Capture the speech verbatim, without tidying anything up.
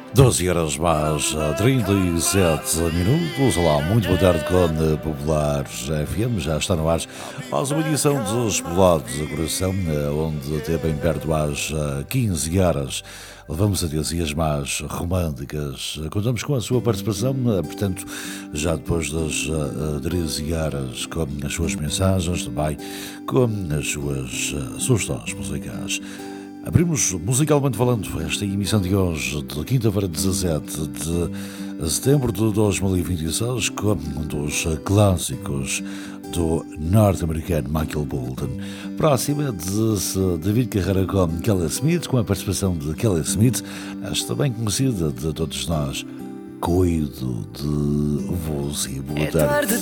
doze horas mais trinta e sete minutos. Olá, muito boa tarde com a Popular F M. Já está no ar mais uma edição dos Pelados do Coração, onde até bem perto às quinze horas levamos até as mais românticas. Contamos com a sua participação, portanto, já depois das treze horas, com as suas mensagens, também com as suas sugestões musicais. Abrimos musicalmente falando esta emissão de hoje, de quinta-feira, dezassete de setembro de dois mil e vinte e seis, com um dos clássicos do norte-americano Michael Bolton. Próxima de David Carreira com Kelly Smith, com a participação de Kelly Smith, esta bem conhecida de todos nós. Cuido de você. Boa tarde.